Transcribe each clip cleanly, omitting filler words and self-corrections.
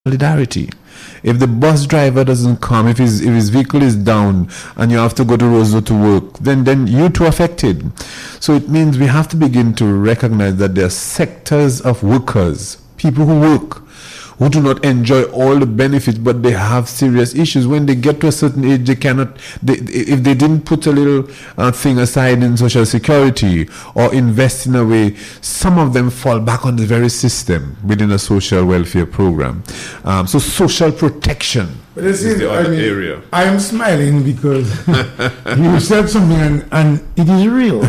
solidarity. If the bus driver doesn't come, if his vehicle is down and you have to go to Roseau to work, then you too affected. So it means we have to begin to recognize that there are sectors of workers, people who work, who do not enjoy all the benefits, but they have serious issues. When they get to a certain age, they cannot, if they didn't put a little thing aside in social security or invest in a way, some of them fall back on the very system within a social welfare program. So social protection is the other area. I am smiling because you said something and it is real.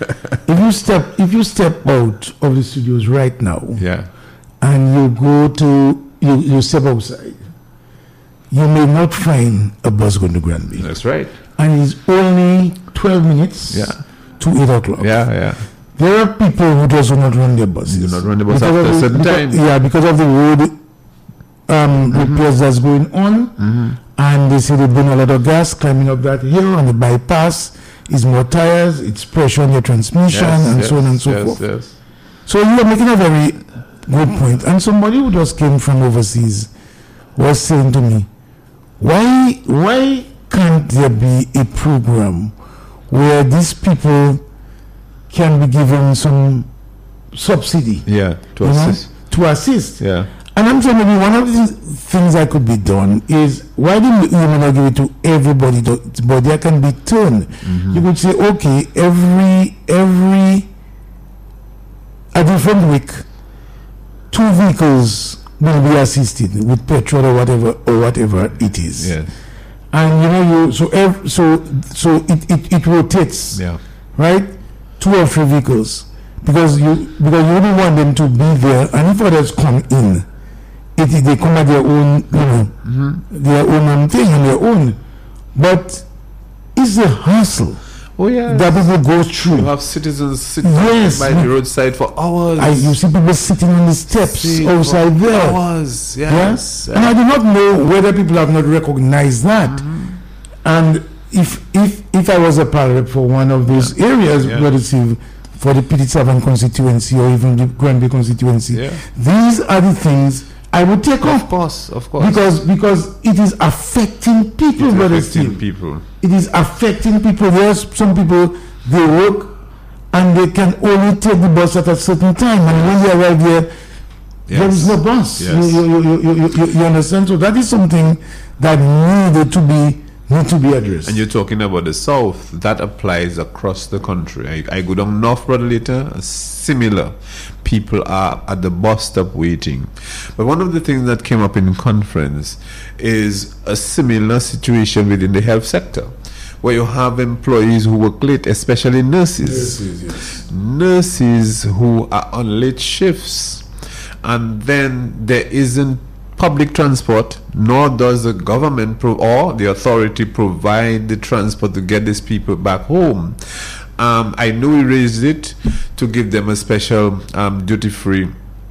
If you step out of the studios right now, yeah, and you go to, you step outside, you may not find a bus going to Granby. That's right. And it's only 12 minutes to 8 o'clock. Yeah. There are people who just do not run their buses. Do not run the bus after a certain time. Yeah, because of the road repairs that's going on. And they say they burn a lot of gas climbing up that hill, and the bypass is more tires, it's pressure on your transmission, so on and so forth. Yes. So you are making a very good point. And somebody who just came from overseas was saying to me, why can't there be a program where these people can be given some subsidy? To assist. To assist. Yeah. And I'm saying maybe one of the things that could be done is, why didn't you not give it to everybody, but there can be turned. You could say, okay, every a different week, 2 vehicles will be assisted with petrol or whatever it is. Yes. And so it rotates. Yeah. Right? 2 or 3 vehicles. Because you only want them to be there, and if others come in, they come at their own, their own thing on their own. But it's a hassle. Oh yeah, that people go through. You have citizens sitting by the roadside for hours. You see people sitting on the steps outside there. Hours, yes. And I do not know whether people have not recognized that. And if I was a pilot for one of those areas, whether it's for the Pittsburgh constituency or even the Granby constituency, these are the things I would take off. Of course. Because it is affecting people, It is affecting people. There's some people, they work and they can only take the bus at a certain time, and when they arrive there, there is no bus. You understand? So that is something that need to be addressed. And you're talking about the South. That applies across the country. I go down North Brother later, similar. People are at the bus stop waiting. But one of the things that came up in conference is a similar situation within the health sector, where you have employees who work late, especially nurses. Nurses who are on late shifts, and then there isn't public transport, nor does the government or the authority provide the transport to get these people back home. I know we raised it to give them a special duty-free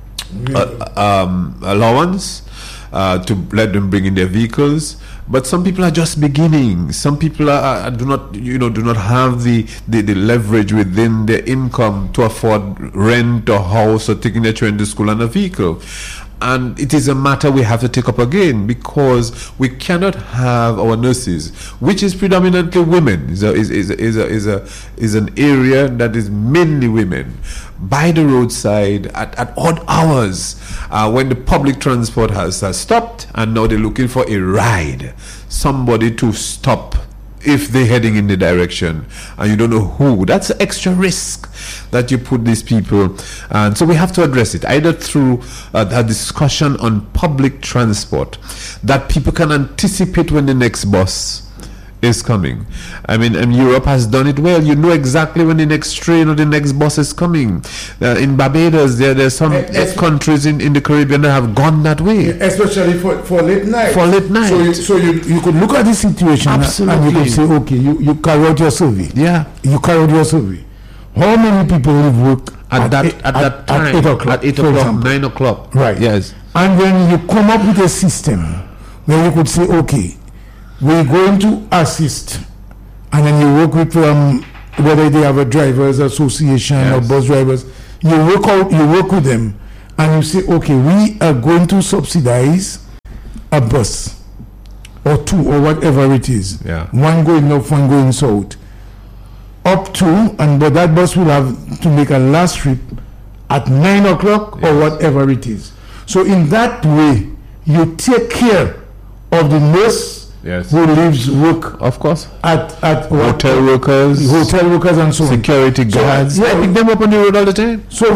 allowance to let them bring in their vehicles. But some people are just beginning. Some people do not have the leverage within their income to afford rent or house or taking their children to school and a vehicle. And it is a matter we have to take up again, because we cannot have our nurses, which is predominantly women, is an area that is mainly women, by the roadside at odd hours when the public transport has stopped, and now they're looking for a ride, somebody to stop if they're heading in the direction, and you don't know who. That's extra risk that you put these people. And so we have to address it, either through a discussion on public transport, that people can anticipate when the next bus is coming. I mean, and Europe has done it well. You know exactly when the next train or the next bus is coming. In Barbados, there's some countries in the Caribbean that have gone that way. Especially for late night. For late night. So you could look at this situation. Absolutely. And you could say, okay, you carry out your survey. Yeah. You carry out your survey. How many people will work at that time? At 8 o'clock. At 8 o'clock, 9 o'clock. Right. Yes. And then you come up with a system where you could say, okay, we're going to assist, and then you work with whether they have a drivers association or bus drivers. You work with them, and you say, okay, we are going to subsidize a bus or two or whatever it is, Yeah. one going north, one going south, up to, but that bus will have to make a last trip at 9 o'clock or Yes. whatever it is. So in that way, you take care of the nurse Yes. who leaves work Of course. at Hotel workers, hotel workers and so on. security guards. yeah, I pick them up on the road all the time. So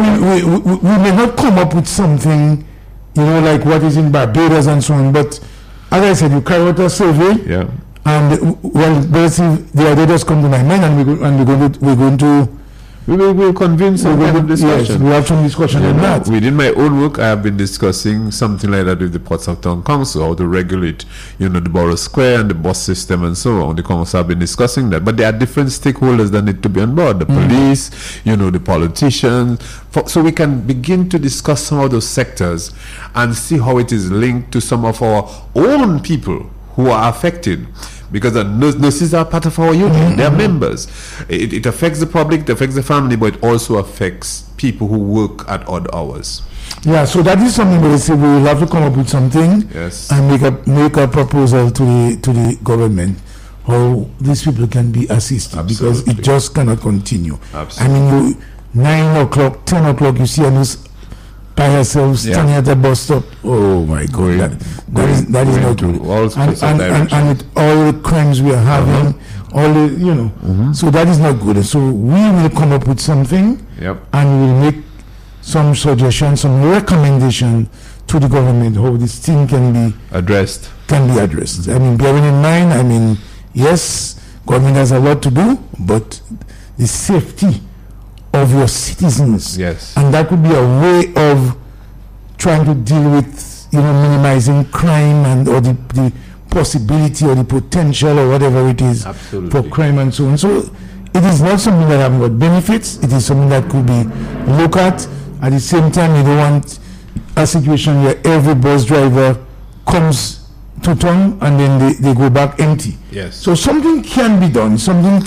we may not come up with something, like what is in Barbados and so on, but as I said, you carry out a survey, Yeah. and basically the idea does come to my mind, and we're going to We will convince some kind of yes, discussion. we have some discussion You on know, that. within my own work, I have been discussing something like that with the Ports of Town Council, how to regulate, the Borough Square and the bus system and so on. The council have been discussing that, but there are different stakeholders that need to be on board: the police, the politicians, so we can begin to discuss some of those sectors and see how it is linked to some of our own people who are affected. Because the nurses are part of our union, they are members. It affects the public, it affects the family, but it also affects people who work at odd hours. Yeah, so that is something that they say we will have to come up with something, Yes. and make a proposal to the government how these people can be assisted, because Absolutely. it just cannot continue. Absolutely. I mean, 9 o'clock, 10 o'clock, you see a nurse by herself standing at the bus stop. Oh my God, that is not good. All sorts of And directions. with all the crimes we are having, all the so that is not good. So we will come up with something, Yep. and we will make some suggestions, some recommendation to the government how this thing can be Addressed. addressed. I mean, bearing in mind, yes, government has a lot to do, but the safety of your citizens, Yes. and that could be a way of trying to deal with, minimizing crime or the possibility or the potential or whatever it is Absolutely. for crime and so on. So it is not something that have got benefits. It is something that could be looked at. At the same time, you don't want a situation where every bus driver comes to town and then they go back empty. Yes. So something can be done.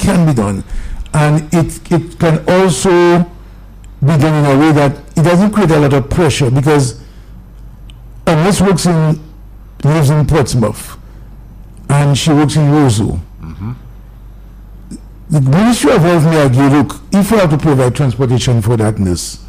And it can also be done in a way that it doesn't create a lot of pressure, because unless lives in Portsmouth and she works in Roseau, the Ministry of Health may argue, look, if we have to provide transportation for that nurse,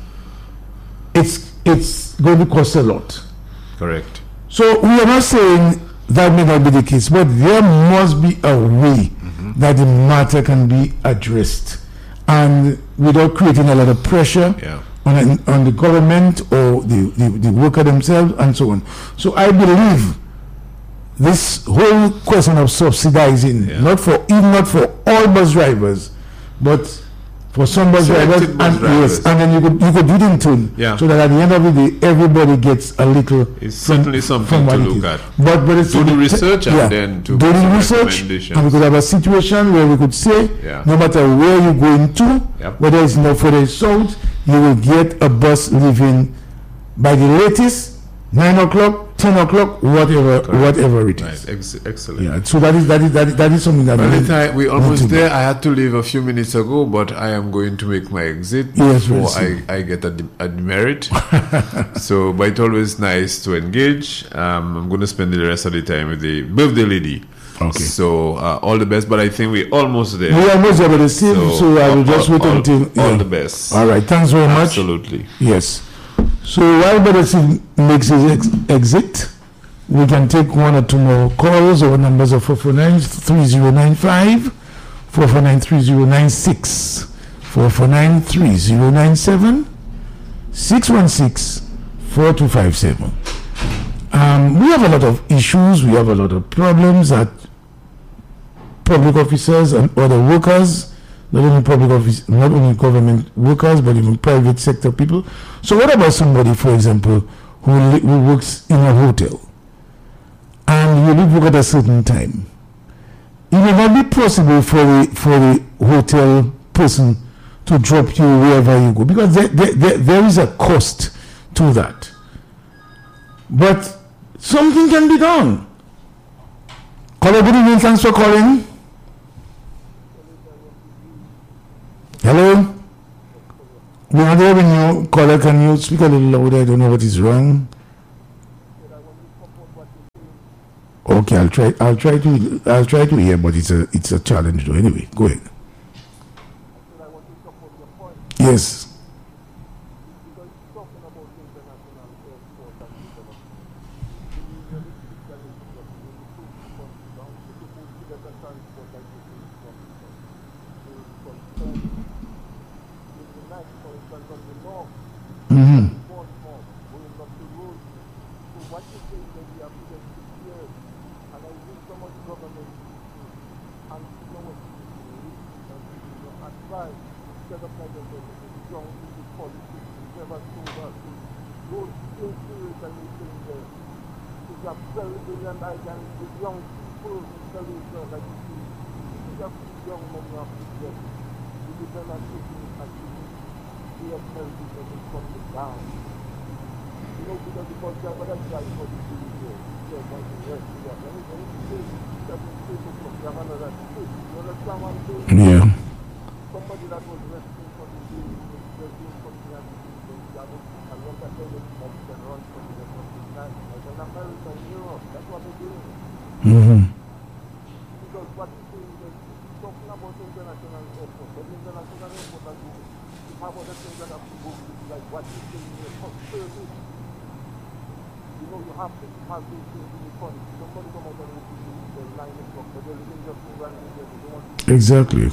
it's going to cost a lot. Correct. So we are not saying that may not be the case, but there must be a way that the matter can be addressed, and without creating a lot of pressure Yeah. on the government or the worker themselves and so on. So I believe this whole question of subsidizing, Yeah. not for all bus drivers, but for some bus drivers, Selected bus and drivers. yes, and then you could do it in turn, Yeah. so that at the end of the day, everybody gets a little. It's certainly something what to it look is. at. But it's Do the research and then to do make the some research, recommendations. and we could have a situation where we could say, Yeah. no matter where you're going to, Yep. whether it's north or it's south, you will get a bus leaving by the latest 9 o'clock, 10 o'clock, whatever it Right. is. Excellent. Yeah. So that is something that Valentine, we're almost need to there. I had to leave a few minutes ago, but I am going to make my exit Yes, before we'll see. I get a demerit. So, but it's always nice to engage. I'm going to spend the rest of the time with the birthday lady. Okay. So, all the best, but I think we're almost there. We are almost able to see, so I will just wait until. All yeah. the best. All right. Thanks very much. Absolutely. Yes. So while Badasi makes his exit, we can take one or two more calls. Our numbers are 449-3095, 449-3096, 449-3097, 616-4257. We have a lot of issues. We have a lot of problems that public officers and other workers, not only public office, not only government workers, but even private sector people. So what about somebody, for example, who works in a hotel and you leave work at a certain time? It may not be possible for the hotel person to drop you wherever you go, because there is a cost to that. But something can be done. Caller, good evening. Thanks for calling. Hello? We are there when you caller. Can you speak a little louder? I don't know what is wrong. Okay, I'll try to hear, but it's a challenge though. Anyway, go ahead. Yes. Mm-hmm. Yeah. Mm-hmm. Exactly.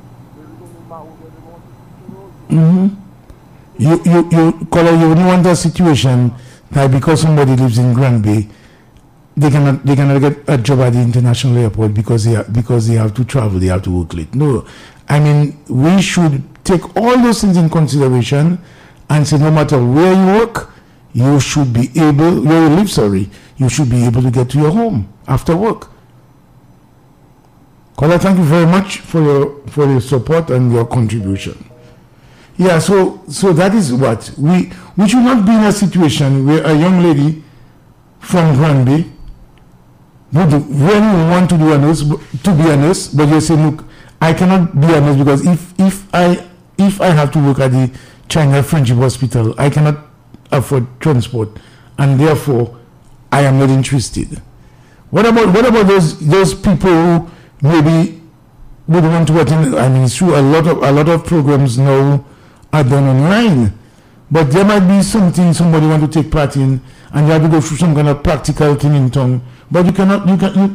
Mm-hmm. You wouldn't want a situation that because somebody lives in Granby, they cannot get a job at the international airport because they have to travel, they have to work late. No, I mean we should take all those things in consideration and say no matter where you work, you should be able where you live. You should be able to get to your home after work. Caller, thank you very much for your support and your contribution. Yeah, so that is what we should not be in a situation where a young lady from Granby would really want to be a nurse, but you say, look, I cannot be a nurse because if I have to work at the China Friendship Hospital, I cannot afford transport, and therefore I am not interested. What about those people who maybe would want to attend? I mean, it's true. A lot of programs now are done online, but there might be something somebody want to take part in, and you have to go through some kind of practical thing in town. But you cannot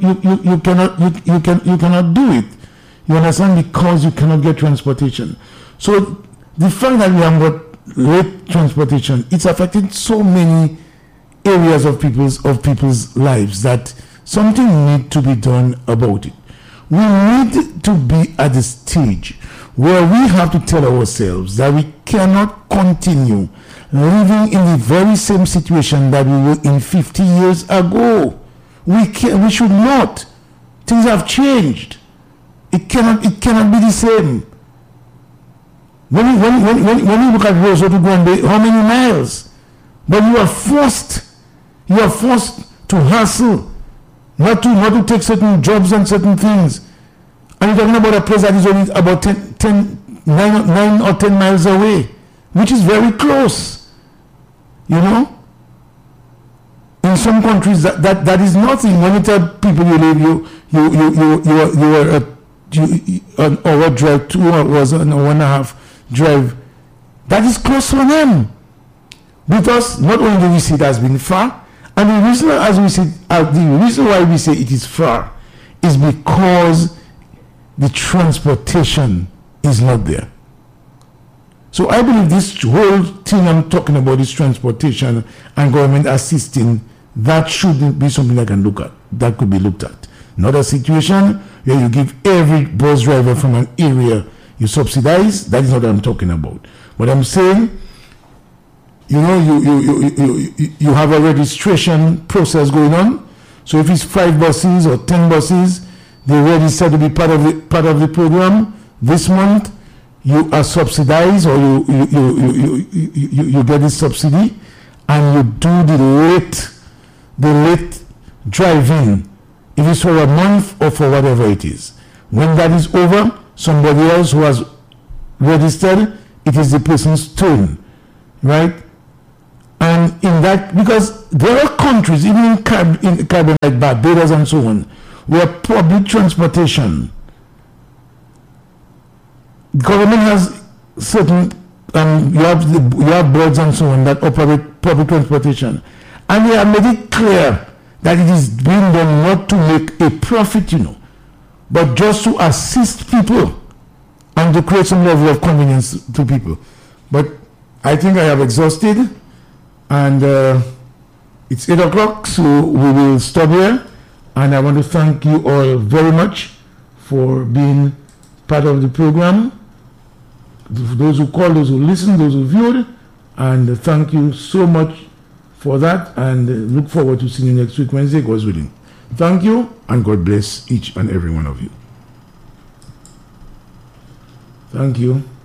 do it. You understand? Because you cannot get transportation. So the fact that we have got late transportation, it's affecting so many areas of people's lives that something needs to be done about it. We need to be at the stage where we have to tell ourselves that we cannot continue living in the very same situation that we were in 50 years ago. We should not. Things have changed. It cannot be the same. When you look at Roseau to Granby, how many miles? But you are forced to hustle, not to take certain jobs and certain things. And you're talking about a place that is only about 9 or 10 miles away, which is very close. You know? In some countries that is nothing. When you tell people you live, an hour drive, 2 hours, an hour and a half drive, that is close for them. Because not only do we see it has been far, and the reason why we say it is far is because the transportation is not there. So I believe this whole thing I'm talking about, is transportation and government assisting, that should be something that could be looked at. Not a situation where you give every bus driver from an area you subsidize. That is not what I'm talking about. But I'm saying, you have a registration process going on. So if it's 5 buses or 10 buses, they register to be part of the program. This month, you are subsidized, or you get the subsidy, and you do the late driving. If it's for a month or for whatever it is. When that is over, somebody else who has registered, it is the person's turn, right? And in that, because there are countries, even in Caribbean like Barbados and so on, where public transportation, government has certain, you have boards and so on that operate public transportation, and they have made it clear that it is being done not to make a profit, but just to assist people and to create some level of convenience to people. But I think I have exhausted, and it's 8 o'clock, so we will stop here. And I want to thank you all very much for being part of the program. Those who called, those who listened, those who viewed, and thank you so much for that, and look forward to seeing you next week, Wednesday, God's willing. Thank you, and God bless each and every one of you. Thank you.